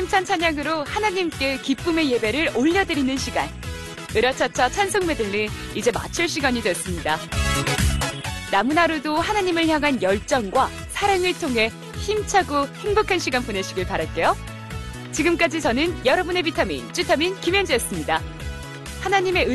춤찬 찬양으로 하나님께 기쁨의 예배를 올려드리는 시간. 으라차차 찬송 메들리 이제 마칠 시간이 됐습니다. 남은 하루도 하나님을 향한 열정과 사랑을 통해 힘차고 행복한 시간 보내시길 바랄게요. 지금까지 저는 여러분의 비타민, 쭈타민 김현주였습니다. 하나님의